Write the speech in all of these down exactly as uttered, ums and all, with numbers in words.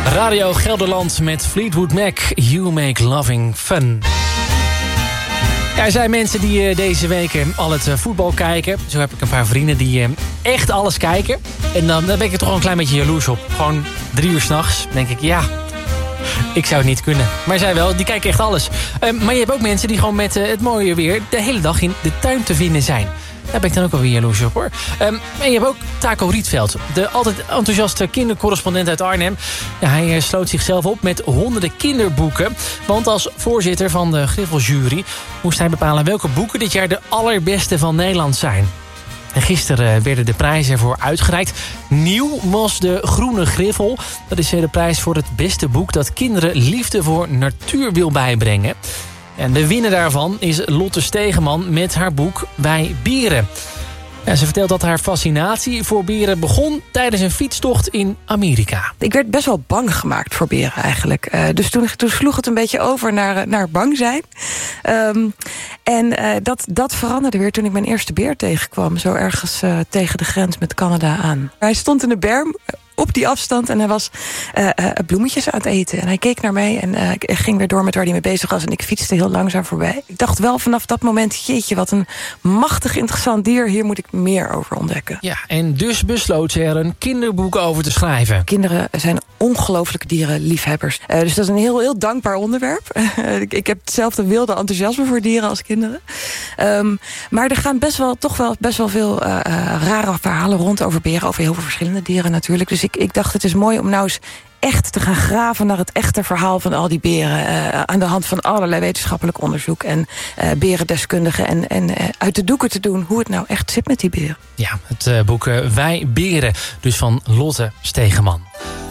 Radio Gelderland met Fleetwood Mac, You Make Loving Fun. Ja, er zijn mensen die uh, deze week uh, al het uh, voetbal kijken. Zo heb ik een paar vrienden die uh, echt alles kijken. En dan, dan ben ik er toch wel een klein beetje jaloers op. Gewoon drie uur 's nachts denk ik, ja, ik zou het niet kunnen. Maar zij wel, die kijken echt alles. Uh, maar je hebt ook mensen die gewoon met uh, het mooie weer de hele dag in de tuin te vinden zijn. Daar ben ik dan ook wel weer jaloers op, hoor. Um, en je hebt ook Taco Rietveld, de altijd enthousiaste kindercorrespondent uit Arnhem. Ja, hij uh, sloot zichzelf op met honderden kinderboeken. Want als voorzitter van de Griffeljury moest hij bepalen welke boeken dit jaar de allerbeste van Nederland zijn. En gisteren werden de prijzen ervoor uitgereikt. Nieuw was de Groene Griffel. Dat is de prijs voor het beste boek dat kinderen liefde voor natuur wil bijbrengen. En de winnaar daarvan is Lotte Stegeman met haar boek Wij Beren. Ja, ze vertelt dat haar fascinatie voor beren begon tijdens een fietstocht in Amerika. Ik werd best wel bang gemaakt voor beren eigenlijk. Uh, dus toen, toen sloeg het een beetje over naar, naar bang zijn. Um, en uh, dat, dat veranderde weer toen ik mijn eerste beer tegenkwam. Zo ergens uh, tegen de grens met Canada aan. Hij stond in de berm op die afstand en hij was uh, uh, bloemetjes aan het eten. En hij keek naar mij en uh, ik ging weer door met waar hij mee bezig was. En ik fietste heel langzaam voorbij. Ik dacht wel vanaf dat moment, jeetje, wat een machtig interessant dier. Hier moet ik meer over ontdekken. Ja, en dus besloot ze er een kinderboek over te schrijven. Kinderen zijn ongelooflijke dierenliefhebbers. Uh, dus dat is een heel, heel dankbaar onderwerp. Uh, ik, ik heb hetzelfde wilde enthousiasme voor dieren als kinderen. Um, maar er gaan best wel, toch wel best wel veel uh, uh, rare verhalen rond over beren. Over heel veel verschillende dieren natuurlijk. Dus ik, ik dacht, het is mooi om nou eens echt te gaan graven naar het echte verhaal van al die beren. Uh, aan de hand van allerlei wetenschappelijk onderzoek en uh, berendeskundigen. En, en uh, uit de doeken te doen hoe het nou echt zit met die beren. Ja, het uh, boek uh, Wij Beren, dus van Lotte Stegeman.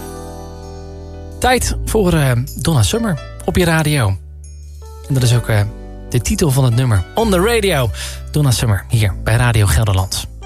Tijd voor uh, Donna Summer op je radio. En dat is ook uh, de titel van het nummer. On the Radio. Donna Summer, hier bij Radio Gelderland.